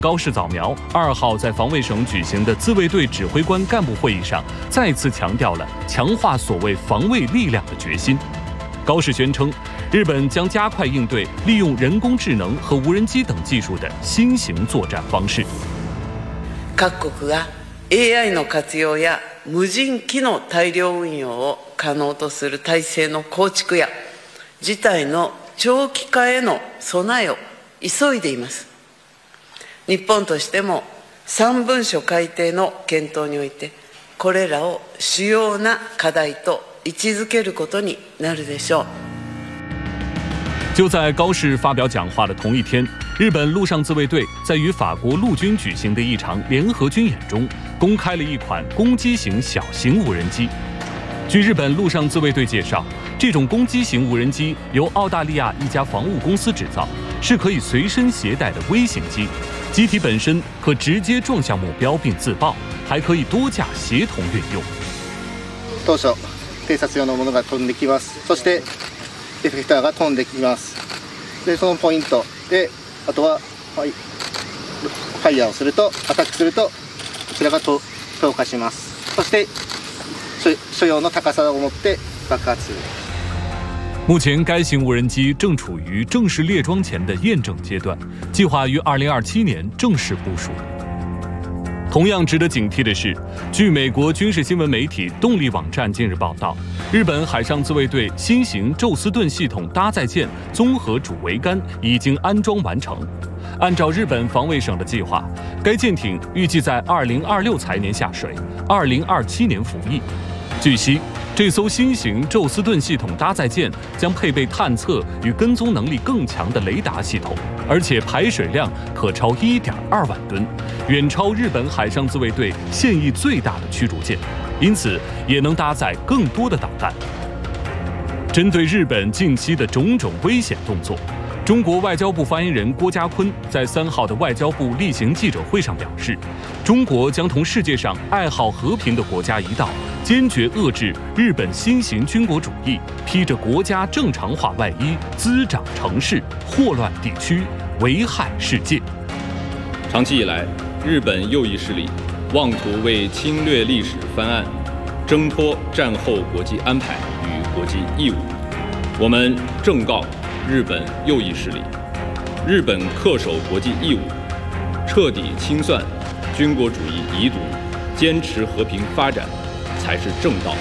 高市早苗2号在防卫省举行的自卫队指挥官干部会议上，再次强调了强化所谓防卫力量的决心。高市宣称，日本将加快应对利用人工智能和无人机等技术的新型作战方式。 各国が AI の活用や無人機の大量運用を可能とする体制の構築や事態の長期化への備えを急いでいます。日本としても3文書改定の検討においてこれらを主要な課題と位置づけることになるでしょう。 就在高市发表讲话的同一天，日本陆上自卫队在与法国陆军举行的一场联合军演中，公开了一款攻击型小型无人机。据日本陆上自卫队介绍，这种攻击型无人机由澳大利亚一家防务公司制造，是可以随身携带的微型机。机体本身可直接撞向目标并自爆，还可以多架协同运用。 当初偵察用のものが飛んできます。そしてエフェクターが飛んできます。でそのポイントであとはファイヤーをするとアタックするとこちらが投下します。そして所要の高さを持って爆発する。 目前，该型无人机正处于正式列装前的验证阶段，计划于2027年正式部署。同样值得警惕的是，据美国军事新闻媒体动力网站近日报道，日本海上自卫队新型宙斯盾系统搭载舰综合主桅杆已经安装完成。按照日本防卫省的计划，该舰艇预计在2026财年下水，2027年服役。据悉，这艘新型宙斯盾系统搭载舰将配备探测与跟踪能力更强的雷达系统，而且排水量可超1.2万吨，远超日本海上自卫队现役最大的驱逐舰，因此也能搭载更多的导弹。针对日本近期的种种危险动作，中国外交部发言人郭家坤在3号的外交部例行记者会上表示，中国将同世界上爱好和平的国家一道，坚决遏制日本新型军国主义披着国家正常化外衣，滋长城市，祸乱地区，危害世界。 长期以来，日本右翼势力妄图为侵略历史翻案，挣脱战后国际安排与国际义务。我们正告日本右翼势力，日本恪守国际义务，彻底清算军国主义遗毒，坚持和平发展才是正道。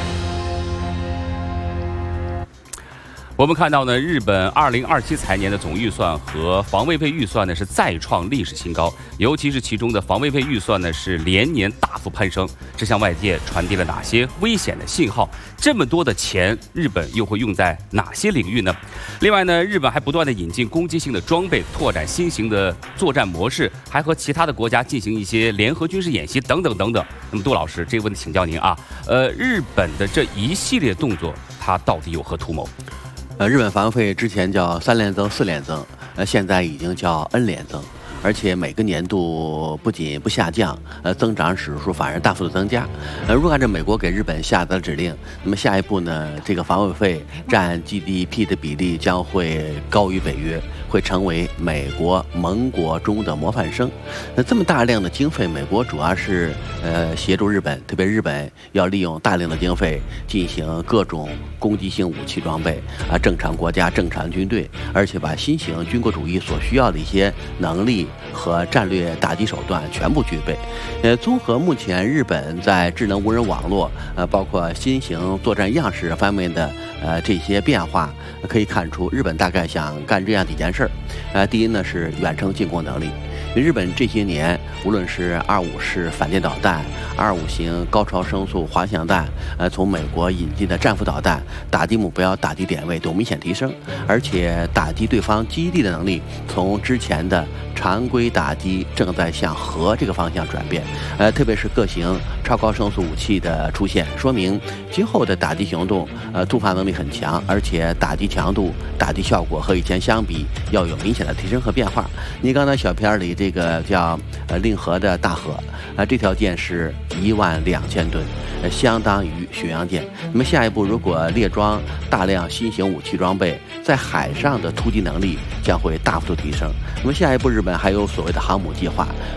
我们看到呢，日本2027财年的总预算和防卫费预算呢是再创历史新高，尤其是其中的防卫费预算呢是连年大幅攀升，这向外界传递了哪些危险的信号？这么多的钱，日本又会用在哪些领域呢？另外呢，日本还不断的引进攻击性的装备，拓展新型的作战模式，还和其他的国家进行一些联合军事演习等等等等。那么杜老师，这个问题请教您啊，日本的这一系列动作，它到底有何图谋？ 日本防卫费之前叫3连增、4连增，现在已经叫 N 连增，而且每个年度不仅不下降，增长指数反而大幅的增加。如果按照美国给日本下达的指令，那么下一步呢，这个防卫费占 GDP 的比例将会高于北约，会成为美国盟国中的模范生。这么大量的经费，美国主要是协助日本，特别日本要利用大量的经费进行各种攻击性武器装备正常国家正常军队，而且把新型军国主义所需要的一些能力和战略打击手段全部具备。综合目前日本在智能无人网络包括新型作战样式方面的这些变化，可以看出日本大概想干这样几件事儿。第一呢是远程进攻能力。日本这些年，无论是25式反舰导弹、25型高超声速滑翔弹，从美国引进的战斧导弹，打击目标、打击点位都明显提升，而且打击对方基地的能力，从之前的常规打击正在向核这个方向转变。特别是各型超高声速武器的出现，说明今后的打击行动，突发能力很强，而且打击强度、打击效果和以前相比要有明显的提升和变化。你刚才小片里这个叫令和的大和，这条舰是12000吨，相当于巡洋舰。那么下一步如果列装大量新型武器装备，在海上的突击能力将会大幅度提升。那么下一步日本还有所谓的航母计划，